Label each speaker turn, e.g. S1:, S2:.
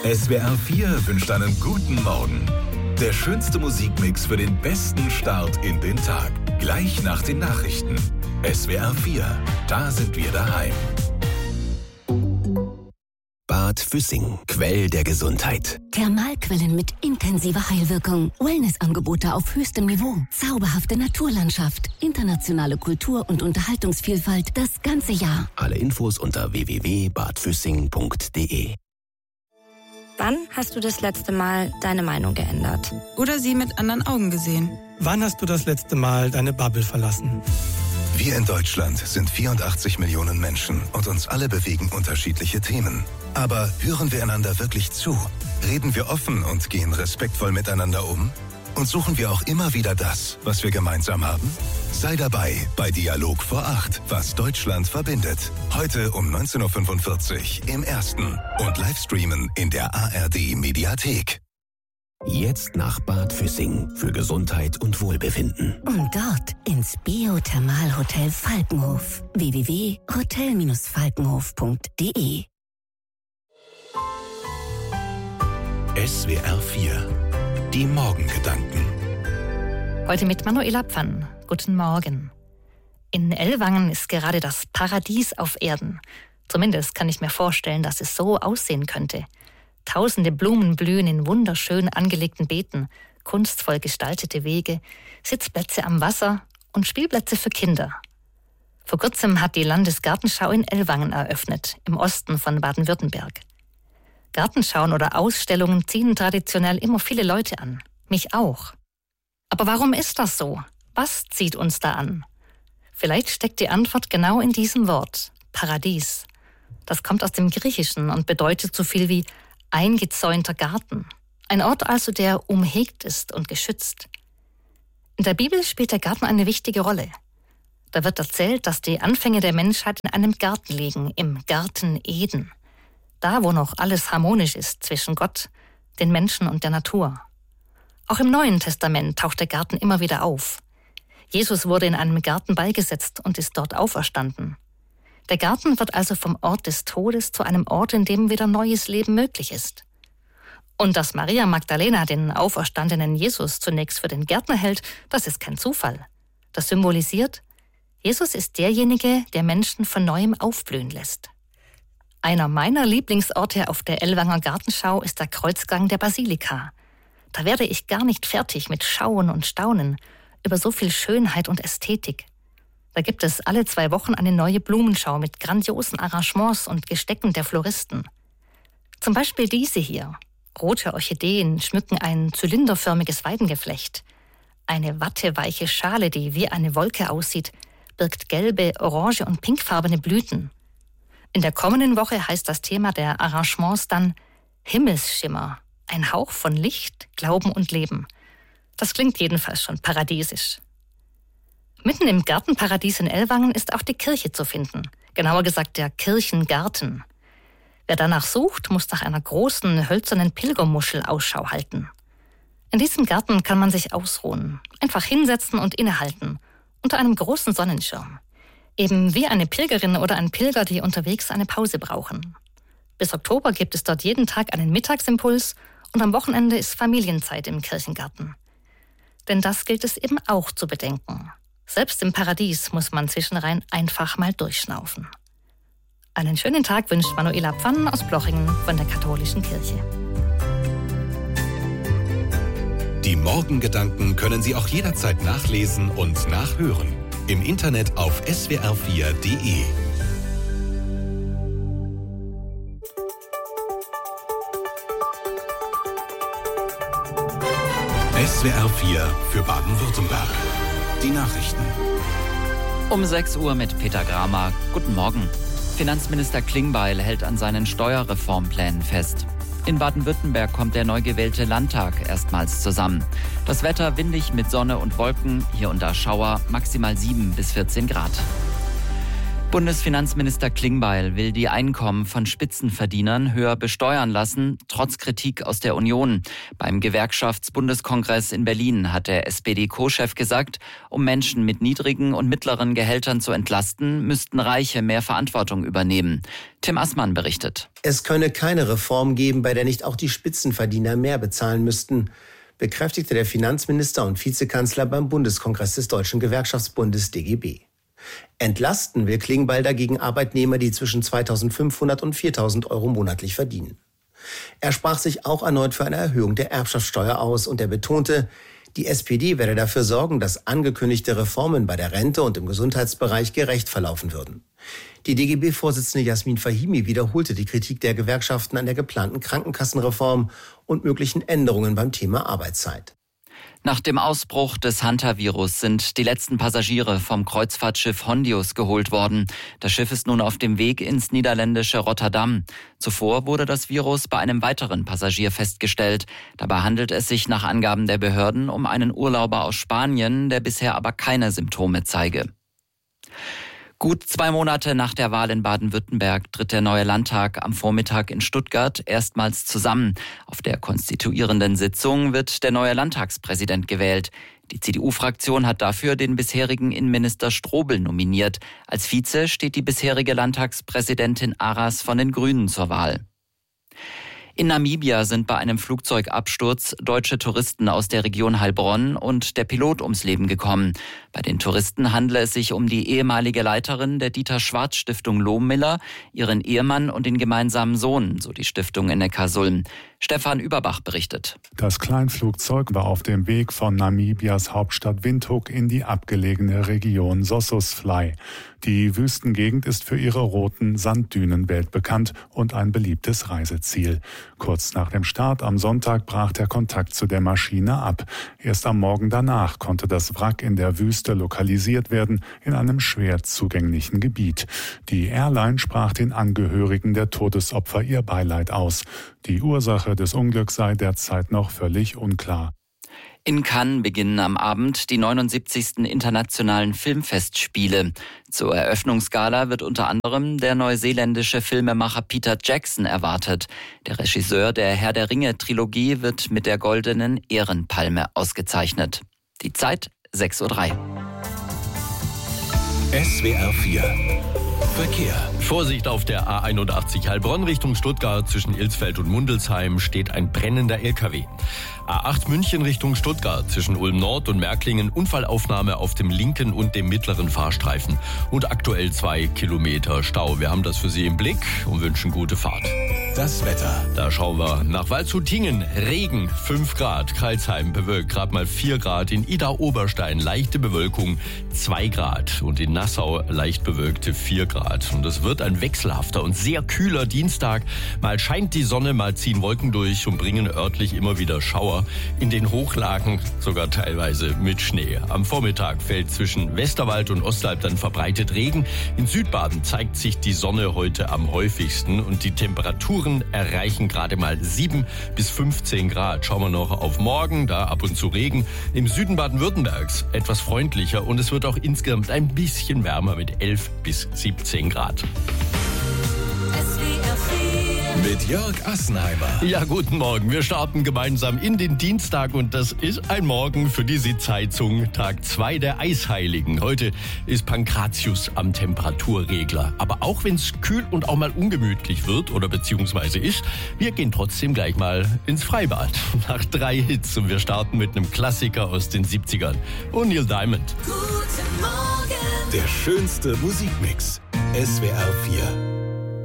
S1: SWR 4 wünscht einen guten Morgen. Der schönste Musikmix für den besten Start in den Tag. Gleich nach den Nachrichten. SWR 4, da sind wir daheim.
S2: Bad Füssing, Quell der Gesundheit.
S3: Thermalquellen mit intensiver Heilwirkung. Wellnessangebote auf höchstem Niveau. Zauberhafte Naturlandschaft. Internationale Kultur- und Unterhaltungsvielfalt das ganze Jahr.
S2: Alle Infos unter www.badfüssing.de.
S4: Wann hast du das letzte Mal deine Meinung geändert?
S5: Oder sie mit anderen Augen gesehen?
S6: Wann hast du das letzte Mal deine Bubble verlassen?
S7: Wir in Deutschland sind 84 Millionen Menschen und uns alle bewegen unterschiedliche Themen. Aber hören wir einander wirklich zu? Reden wir offen und gehen respektvoll miteinander um? Und suchen wir auch immer wieder das, was wir gemeinsam haben? Sei dabei bei Dialog vor 8, was Deutschland verbindet. Heute um 19.45 Uhr im Ersten und Livestreamen in der ARD-Mediathek.
S2: Jetzt nach Bad Füssing für Gesundheit und Wohlbefinden.
S3: Und dort ins Biothermalhotel Falkenhof. www.hotel-falkenhof.de.
S1: SWR 4, die Morgengedanken.
S8: Heute mit Manuela Pfann. Guten Morgen. In Ellwangen ist gerade das Paradies auf Erden. Zumindest kann ich mir vorstellen, dass es so aussehen könnte. Tausende Blumen blühen in wunderschön angelegten Beeten, kunstvoll gestaltete Wege, Sitzplätze am Wasser und Spielplätze für Kinder. Vor kurzem hat die Landesgartenschau in Ellwangen eröffnet, im Osten von Baden-Württemberg. Gartenschauen oder Ausstellungen ziehen traditionell immer viele Leute an. Mich auch. Aber warum ist das so? Was zieht uns da an? Vielleicht steckt die Antwort genau in diesem Wort, Paradies. Das kommt aus dem Griechischen und bedeutet so viel wie eingezäunter Garten. Ein Ort also, der umhegt ist und geschützt. In der Bibel spielt der Garten eine wichtige Rolle. Da wird erzählt, dass die Anfänge der Menschheit in einem Garten liegen, im Garten Eden. Da, wo noch alles harmonisch ist zwischen Gott, den Menschen und der Natur. Auch im Neuen Testament taucht der Garten immer wieder auf. Jesus wurde in einem Garten beigesetzt und ist dort auferstanden. Der Garten wird also vom Ort des Todes zu einem Ort, in dem wieder neues Leben möglich ist. Und dass Maria Magdalena den auferstandenen Jesus zunächst für den Gärtner hält, das ist kein Zufall. Das symbolisiert, Jesus ist derjenige, der Menschen von Neuem aufblühen lässt. Einer meiner Lieblingsorte auf der Ellwanger Gartenschau ist der Kreuzgang der Basilika. Da werde ich gar nicht fertig mit Schauen und Staunen über so viel Schönheit und Ästhetik. Da gibt es alle 2 Wochen eine neue Blumenschau mit grandiosen Arrangements und Gestecken der Floristen. Zum Beispiel diese hier. Rote Orchideen schmücken ein zylinderförmiges Weidengeflecht. Eine watteweiche Schale, die wie eine Wolke aussieht, birgt gelbe, orange und pinkfarbene Blüten. In der kommenden Woche heißt das Thema der Arrangements dann Himmelsschimmer, ein Hauch von Licht, Glauben und Leben. Das klingt jedenfalls schon paradiesisch. Mitten im Gartenparadies in Ellwangen ist auch die Kirche zu finden, genauer gesagt der Kirchengarten. Wer danach sucht, muss nach einer großen, hölzernen Pilgermuschel Ausschau halten. In diesem Garten kann man sich ausruhen, einfach hinsetzen und innehalten, unter einem großen Sonnenschirm. Eben wie eine Pilgerin oder ein Pilger, die unterwegs eine Pause brauchen. Bis Oktober gibt es dort jeden Tag einen Mittagsimpuls und am Wochenende ist Familienzeit im Kirchengarten. Denn das gilt es eben auch zu bedenken. Selbst im Paradies muss man zwischenrein einfach mal durchschnaufen. Einen schönen Tag wünscht Manuela Pfann aus Blochingen von der Katholischen Kirche.
S1: Die Morgengedanken können Sie auch jederzeit nachlesen und nachhören. Im Internet auf swr4.de. SWR 4 für Baden-Württemberg. Die Nachrichten.
S9: Um 6 Uhr mit Peter Gramer. Guten Morgen. Finanzminister Klingbeil hält an seinen Steuerreformplänen fest. In Baden-Württemberg kommt der neu gewählte Landtag erstmals zusammen. Das Wetter windig mit Sonne und Wolken, hier und da Schauer, maximal 7 bis 14 Grad. Bundesfinanzminister Klingbeil will die Einkommen von Spitzenverdienern höher besteuern lassen, trotz Kritik aus der Union. Beim Gewerkschaftsbundeskongress in Berlin hat der SPD-Co-Chef gesagt, um Menschen mit niedrigen und mittleren Gehältern zu entlasten, müssten Reiche mehr Verantwortung übernehmen. Tim Assmann berichtet.
S10: Es könne keine Reform geben, bei der nicht auch die Spitzenverdiener mehr bezahlen müssten, bekräftigte der Finanzminister und Vizekanzler beim Bundeskongress des Deutschen Gewerkschaftsbundes DGB. Entlasten will Klingbeil dagegen Arbeitnehmer, die zwischen 2.500 und 4.000 Euro monatlich verdienen. Er sprach sich auch erneut für eine Erhöhung der Erbschaftssteuer aus und er betonte, die SPD werde dafür sorgen, dass angekündigte Reformen bei der Rente und im Gesundheitsbereich gerecht verlaufen würden. Die DGB-Vorsitzende Jasmin Fahimi wiederholte die Kritik der Gewerkschaften an der geplanten Krankenkassenreform und möglichen Änderungen beim Thema Arbeitszeit.
S9: Nach dem Ausbruch des Hantavirus sind die letzten Passagiere vom Kreuzfahrtschiff Hondius geholt worden. Das Schiff ist nun auf dem Weg ins niederländische Rotterdam. Zuvor wurde das Virus bei einem weiteren Passagier festgestellt. Dabei handelt es sich nach Angaben der Behörden um einen Urlauber aus Spanien, der bisher aber keine Symptome zeige. Gut 2 Monate nach der Wahl in Baden-Württemberg tritt der neue Landtag am Vormittag in Stuttgart erstmals zusammen. Auf der konstituierenden Sitzung wird der neue Landtagspräsident gewählt. Die CDU-Fraktion hat dafür den bisherigen Innenminister Strobel nominiert. Als Vize steht die bisherige Landtagspräsidentin Aras von den Grünen zur Wahl. In Namibia sind bei einem Flugzeugabsturz deutsche Touristen aus der Region Heilbronn und der Pilot ums Leben gekommen. Bei den Touristen handele es sich um die ehemalige Leiterin der Dieter-Schwarz-Stiftung Lohmiller, ihren Ehemann und den gemeinsamen Sohn, so die Stiftung in Neckarsulm. Stefan Überbach berichtet.
S11: Das Kleinflugzeug war auf dem Weg von Namibias Hauptstadt Windhoek in die abgelegene Region Sossusvlei. Die Wüstengegend ist für ihre roten Sanddünen weltbekannt und ein beliebtes Reiseziel. Kurz nach dem Start am Sonntag brach der Kontakt zu der Maschine ab. Erst am Morgen danach konnte das Wrack in der Wüste lokalisiert werden, in einem schwer zugänglichen Gebiet. Die Airline sprach den Angehörigen der Todesopfer ihr Beileid aus. Die Ursache des Unglücks sei derzeit noch völlig unklar.
S9: In Cannes beginnen am Abend die 79. Internationalen Filmfestspiele. Zur Eröffnungsgala wird unter anderem der neuseeländische Filmemacher Peter Jackson erwartet. Der Regisseur der Herr der Ringe-Trilogie wird mit der Goldenen Ehrenpalme ausgezeichnet. Die Zeit 6:03 Uhr.
S1: SWR 4 Verkehr.
S12: Vorsicht auf der A81 Heilbronn Richtung Stuttgart. Zwischen Ilsfeld und Mundelsheim steht ein brennender LKW. A8 München Richtung Stuttgart. Zwischen Ulm Nord und Märklingen Unfallaufnahme auf dem linken und dem mittleren Fahrstreifen. Und aktuell 2 Kilometer Stau. Wir haben das für Sie im Blick und wünschen gute Fahrt.
S1: Das Wetter.
S12: Da schauen wir nach Waldshut-Tiengen. Regen 5 Grad. Kreilsheim bewölkt gerade mal 4 Grad. In Idar-Oberstein leichte Bewölkung 2 Grad. Und in Nassau leicht bewölkte 4 Grad. Und es wird ein wechselhafter und sehr kühler Dienstag. Mal scheint die Sonne, mal ziehen Wolken durch und bringen örtlich immer wieder Schauer. In den Hochlagen sogar teilweise mit Schnee. Am Vormittag fällt zwischen Westerwald und Ostalb dann verbreitet Regen. In Südbaden zeigt sich die Sonne heute am häufigsten und die Temperaturen erreichen gerade mal 7 bis 15 Grad. Schauen wir noch auf morgen, da ab und zu Regen. Im Süden Baden-Württembergs etwas freundlicher und es wird auch insgesamt ein bisschen wärmer mit 11 bis 17 Grad.
S1: Mit Jörg Assenheimer.
S12: Ja, guten Morgen. Wir starten gemeinsam in den Dienstag und das ist ein Morgen für die Sitzheizung. Tag 2 der Eisheiligen. Heute ist Pankratius am Temperaturregler. Aber auch wenn es kühl und auch mal ungemütlich wird oder beziehungsweise ist, wir gehen trotzdem gleich mal ins Freibad. Nach 3 Hits und wir starten mit einem Klassiker aus den 70ern. Und Neil Diamond.
S1: Guten Morgen. Der schönste Musikmix. SWR 4.